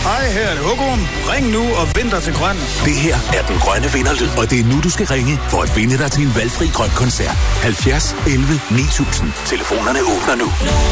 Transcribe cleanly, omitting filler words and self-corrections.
Hej, her er det Hugo. Ring nu og vind dig til grøn. Det her er den grønne vinderlyd, og det er nu, du skal ringe for at vinde dig til en valgfri grøn koncert. 70 11 9000. Telefonerne åbner nu.